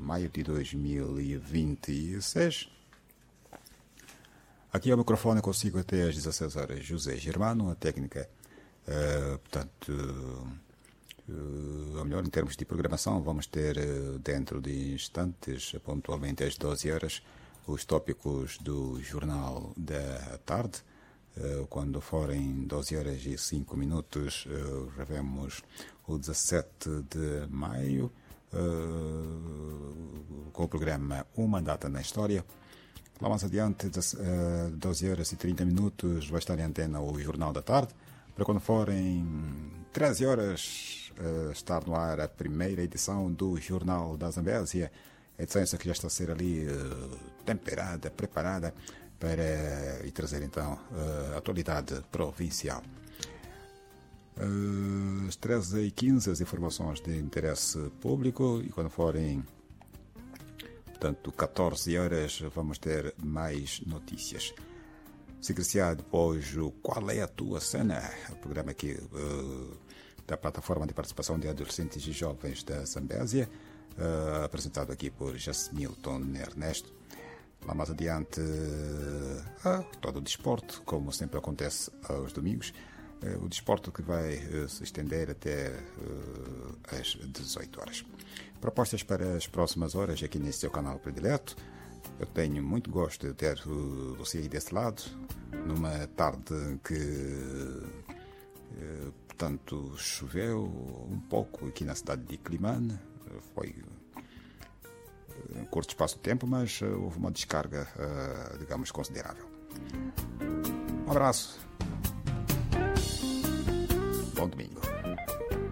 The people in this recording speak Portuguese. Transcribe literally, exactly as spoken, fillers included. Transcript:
maio de dois mil e vinte e seis. Aqui ao microfone consigo até às dezesseis horas José Germano, a técnica, uh, portanto, uh, ou melhor, em termos de programação, vamos ter uh, dentro de instantes, pontualmente às doze horas, os tópicos do Jornal da Tarde. Uh, quando forem doze horas e cinco minutos, uh, revemos o dezassete de maio, uh, com o programa Uma Data na História. Lá mais adiante, doze horas e trinta minutos, vai estar em antena o Jornal da Tarde. Para quando forem treze horas, estar no ar a primeira edição do Jornal da Zambésia. Edição essa que já está a ser ali temperada, preparada para e trazer então a atualidade provincial. Às treze e quinze, as informações de interesse público, e quando forem portanto, catorze horas, vamos ter mais notícias. Seguir-se-á depois o Qual é a Tua Cena? O programa aqui uh, da plataforma de participação de adolescentes e jovens da Zambésia, uh, apresentado aqui por Jasmilton Ernesto. Lá mais adiante, uh, todo o desporto, como sempre acontece aos domingos. Uh, o desporto que vai uh, se estender até uh, às dezoito horas. Propostas para as próximas horas aqui nesse seu canal predileto. Eu tenho muito gosto de ter uh, você aí desse lado, numa tarde que, uh, portanto, choveu um pouco aqui na cidade de Climane. Foi um curto espaço de tempo, mas uh, houve uma descarga, uh, digamos, considerável. Um abraço. Bom domingo.